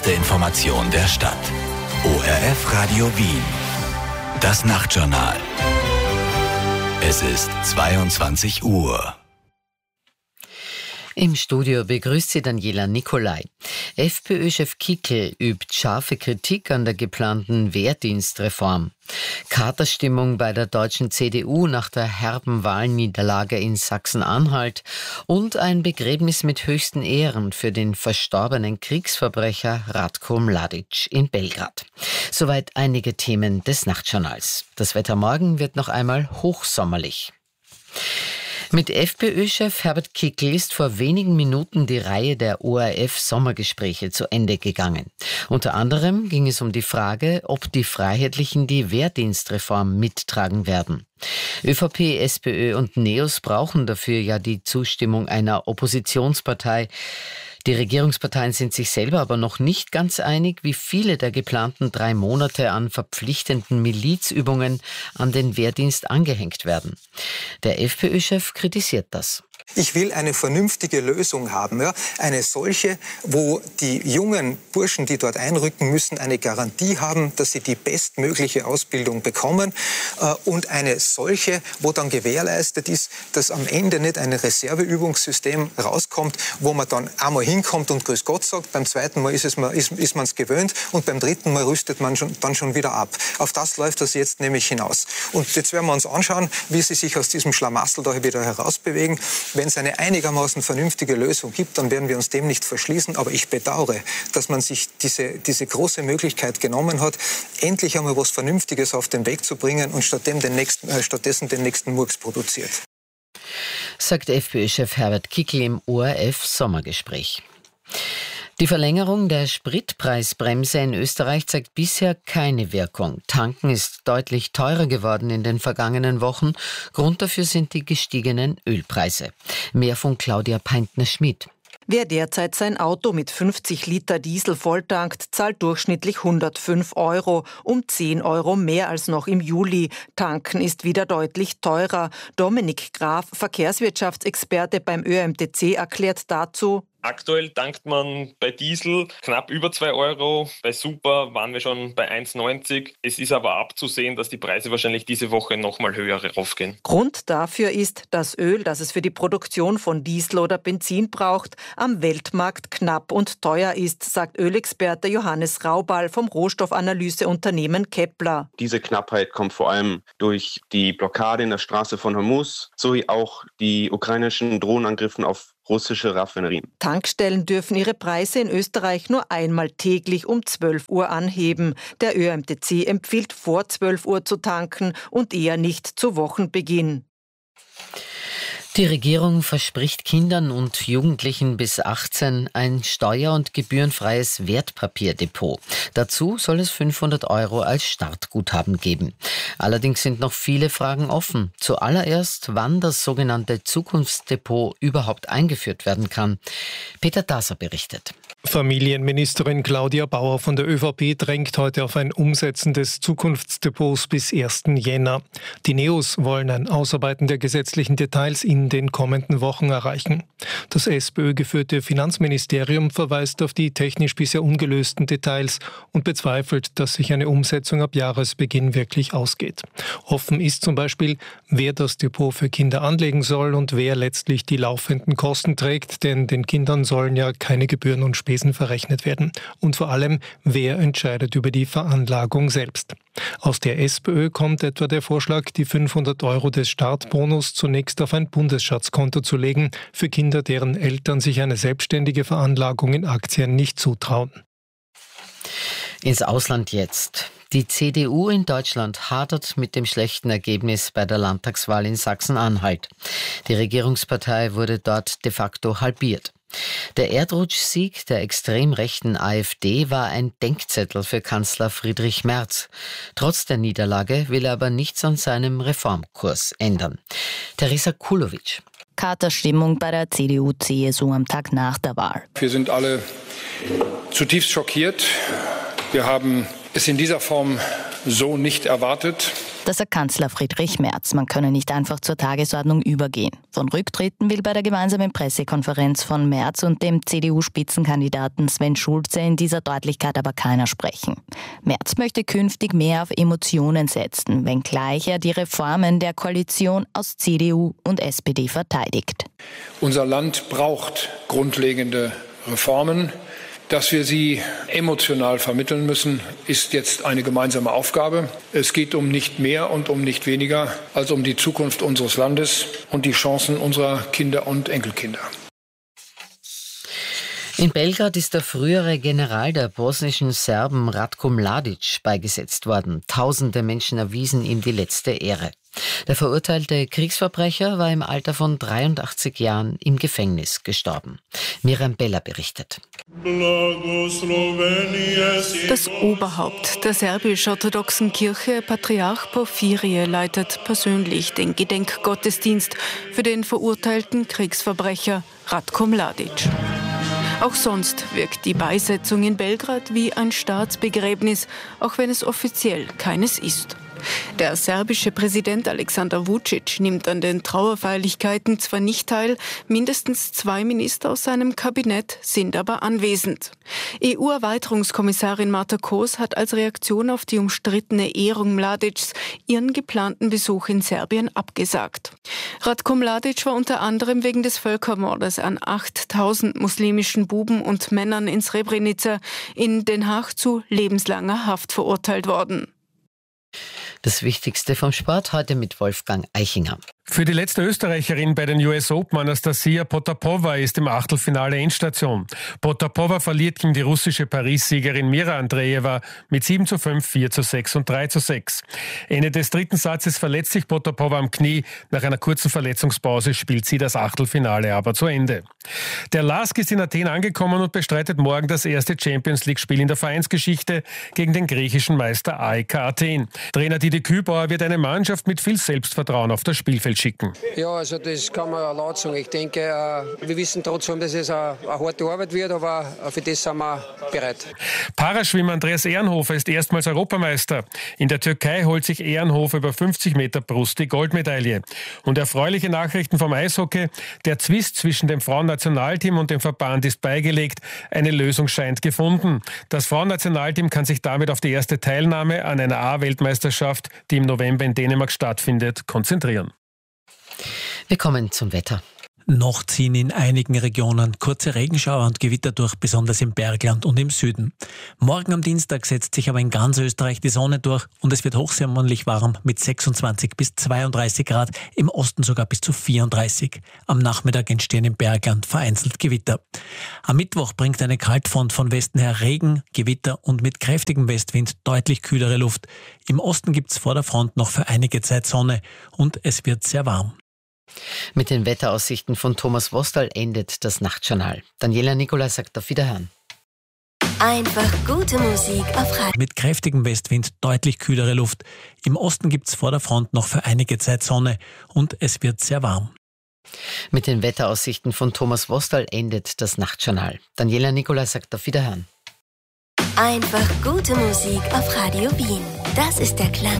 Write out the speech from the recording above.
erste Information der Stadt. ORF Radio Wien. Das Nachtjournal. Es ist 22 Uhr. Im Studio begrüßt sie Daniela Nicolai. FPÖ-Chef Kickl übt scharfe Kritik an der geplanten Wehrdienstreform. Katerstimmung bei der deutschen CDU nach der herben Wahlniederlage in Sachsen-Anhalt und ein Begräbnis mit höchsten Ehren für den verstorbenen Kriegsverbrecher Ratko Mladic in Belgrad. Soweit einige Themen des Nachtjournals. Das Wetter morgen wird noch einmal hochsommerlich. Mit FPÖ-Chef Herbert Kickl ist vor wenigen Minuten die Reihe der ORF-Sommergespräche zu Ende gegangen. Unter anderem ging es um die Frage, ob die Freiheitlichen die Wehrdienstreform mittragen werden. ÖVP, SPÖ und NEOS brauchen dafür ja die Zustimmung einer Oppositionspartei. Die Regierungsparteien sind sich selber aber noch nicht ganz einig, wie viele der geplanten 3 Monate an verpflichtenden Milizübungen an den Wehrdienst angehängt werden. Der FPÖ-Chef kritisiert das. Ich will eine vernünftige Lösung haben, ja? Eine solche, wo die jungen Burschen, die dort einrücken müssen, eine Garantie haben, dass sie die bestmögliche Ausbildung bekommen und eine solche, wo dann gewährleistet ist, dass am Ende nicht ein Reserveübungssystem rauskommt, wo man dann einmal hinkommt und Grüß Gott sagt, beim zweiten Mal ist man es gewöhnt und beim dritten Mal rüstet man dann schon wieder ab. Auf das läuft das jetzt nämlich hinaus. Und jetzt werden wir uns anschauen, wie sie sich aus diesem Schlamassel da wieder herausbewegen. Wenn es eine einigermaßen vernünftige Lösung gibt, dann werden wir uns dem nicht verschließen. Aber ich bedauere, dass man sich diese große Möglichkeit genommen hat, endlich einmal was Vernünftiges auf den Weg zu bringen und stattdessen den nächsten Murks produziert. Sagt FPÖ-Chef Herbert Kickl im ORF-Sommergespräch. Die Verlängerung der Spritpreisbremse in Österreich zeigt bisher keine Wirkung. Tanken ist deutlich teurer geworden in den vergangenen Wochen. Grund dafür sind die gestiegenen Ölpreise. Mehr von Claudia Peintner-Schmidt. Wer derzeit sein Auto mit 50 Liter Diesel volltankt, zahlt durchschnittlich 105 €, um 10 € mehr als noch im Juli. Tanken ist wieder deutlich teurer. Dominik Graf, Verkehrswirtschaftsexperte beim ÖMTC, erklärt dazu: Aktuell tankt man bei Diesel knapp über 2 €, bei Super waren wir schon bei 1,90. Es ist aber abzusehen, dass die Preise wahrscheinlich diese Woche nochmal höher raufgehen. Grund dafür ist, das Öl, das es für die Produktion von Diesel oder Benzin braucht, am Weltmarkt knapp und teuer ist, sagt Ölexperte Johannes Raubal vom Rohstoffanalyseunternehmen Kepler. Diese Knappheit kommt vor allem durch die Blockade in der Straße von Hormuz sowie auch die ukrainischen Drohnenangriffen auf russische Raffinerien. Tankstellen dürfen ihre Preise in Österreich nur einmal täglich um 12 Uhr anheben. Der ÖMTC empfiehlt vor 12 Uhr zu tanken und eher nicht zu Wochenbeginn. Die Regierung verspricht Kindern und Jugendlichen bis 18 ein steuer- und gebührenfreies Wertpapierdepot. Dazu soll es 500 € als Startguthaben geben. Allerdings sind noch viele Fragen offen. Zuallererst, wann das sogenannte Zukunftsdepot überhaupt eingeführt werden kann. Peter Daser berichtet. Familienministerin Claudia Bauer von der ÖVP drängt heute auf ein Umsetzen des Zukunftsdepots bis 1. Jänner. Die NEOS wollen ein Ausarbeiten der gesetzlichen Details in den kommenden Wochen erreichen. Das SPÖ-geführte Finanzministerium verweist auf die technisch bisher ungelösten Details und bezweifelt, dass sich eine Umsetzung ab Jahresbeginn wirklich ausgeht. Offen ist zum Beispiel, wer das Depot für Kinder anlegen soll und wer letztlich die laufenden Kosten trägt, denn den Kindern sollen ja keine Gebühren und Spesen verrechnet werden. Und vor allem, wer entscheidet über die Veranlagung selbst. Aus der SPÖ kommt etwa der Vorschlag, die 500 € des Startbonus zunächst auf ein Bundesschatzkonto zu legen, für Kinder, deren Eltern sich eine selbstständige Veranlagung in Aktien nicht zutrauen. Ins Ausland jetzt. Die CDU in Deutschland hadert mit dem schlechten Ergebnis bei der Landtagswahl in Sachsen-Anhalt. Die Regierungspartei wurde dort de facto halbiert. Der Erdrutschsieg der extrem rechten AfD war ein Denkzettel für Kanzler Friedrich Merz. Trotz der Niederlage will er aber nichts an seinem Reformkurs ändern. Teresa Kulowitsch. Katerstimmung bei der CDU-CSU am Tag nach der Wahl. Wir sind alle zutiefst schockiert. Wir haben es in dieser Form so nicht erwartet. Das sagt Kanzler Friedrich Merz. Man könne nicht einfach zur Tagesordnung übergehen. Von Rücktritten will bei der gemeinsamen Pressekonferenz von Merz und dem CDU-Spitzenkandidaten Sven Schulze in dieser Deutlichkeit aber keiner sprechen. Merz möchte künftig mehr auf Emotionen setzen, wenngleich er die Reformen der Koalition aus CDU und SPD verteidigt. Unser Land braucht grundlegende Reformen. Dass wir sie emotional vermitteln müssen, ist jetzt eine gemeinsame Aufgabe. Es geht um nicht mehr und um nicht weniger als um die Zukunft unseres Landes und die Chancen unserer Kinder und Enkelkinder. In Belgrad ist der frühere General der bosnischen Serben Ratko Mladic beigesetzt worden. Tausende Menschen erwiesen ihm die letzte Ehre. Der verurteilte Kriegsverbrecher war im Alter von 83 Jahren im Gefängnis gestorben. Miriam Bella berichtet. Das Oberhaupt der serbisch-orthodoxen Kirche, Patriarch Porphyrie, leitet persönlich den Gedenkgottesdienst für den verurteilten Kriegsverbrecher Ratko Mladic. Auch sonst wirkt die Beisetzung in Belgrad wie ein Staatsbegräbnis, auch wenn es offiziell keines ist. Der serbische Präsident Aleksandar Vučić nimmt an den Trauerfeierlichkeiten zwar nicht teil, mindestens 2 Minister aus seinem Kabinett sind aber anwesend. EU-Erweiterungskommissarin Marta Kos hat als Reaktion auf die umstrittene Ehrung Mladics ihren geplanten Besuch in Serbien abgesagt. Ratko Mladic war unter anderem wegen des Völkermordes an 8000 muslimischen Buben und Männern in Srebrenica in Den Haag zu lebenslanger Haft verurteilt worden. Das Wichtigste vom Sport heute mit Wolfgang Eichinger. Für die letzte Österreicherin bei den US Open, Anastasia Potapova, ist im Achtelfinale Endstation. Potapova verliert gegen die russische Paris-Siegerin Mira Andreeva mit 7:5, 4:6 und 3:6. Ende des dritten Satzes verletzt sich Potapova am Knie. Nach einer kurzen Verletzungspause spielt sie das Achtelfinale aber zu Ende. Der LASK ist in Athen angekommen und bestreitet morgen das erste Champions-League-Spiel in der Vereinsgeschichte gegen den griechischen Meister AEK Athen. Trainer Didi Kübauer wird eine Mannschaft mit viel Selbstvertrauen auf das Spielfeld schicken. Ja, also das kann man laut sagen. Ich denke, wir wissen trotzdem, dass es eine harte Arbeit wird, aber für das sind wir bereit. Paraschwimmer Andreas Ehrenhofer ist erstmals Europameister. In der Türkei holt sich Ehrenhofer über 50 Meter Brust die Goldmedaille. Und erfreuliche Nachrichten vom Eishockey. Der Zwist zwischen dem Frauennationalteam und dem Verband ist beigelegt. Eine Lösung scheint gefunden. Das Frauennationalteam kann sich damit auf die erste Teilnahme an einer A-Weltmeisterschaft, die im November in Dänemark stattfindet, konzentrieren. Wir kommen zum Wetter. Noch ziehen in einigen Regionen kurze Regenschauer und Gewitter durch, besonders im Bergland und im Süden. Morgen am Dienstag setzt sich aber in ganz Österreich die Sonne durch und es wird hochsommerlich warm mit 26 bis 32 Grad, im Osten sogar bis zu 34. Am Nachmittag entstehen im Bergland vereinzelt Gewitter. Am Mittwoch bringt eine Kaltfront von Westen her Regen, Gewitter und mit kräftigem Westwind deutlich kühlere Luft. Im Osten gibt es vor der Front noch für einige Zeit Sonne und es wird sehr warm. Mit den Wetteraussichten von Thomas Wostal endet das Nachtjournal. Daniela Nicolai sagt auf Wiederhören. Einfach gute Musik auf Radio. Mit kräftigem Westwind deutlich kühlere Luft. Im Osten gibt es vor der Front noch für einige Zeit Sonne und es wird sehr warm. Mit den Wetteraussichten von Thomas Wostal endet das Nachtjournal. Daniela Nicolai sagt auf Wiederhören. Einfach gute Musik auf Radio Wien. Das ist der Klang.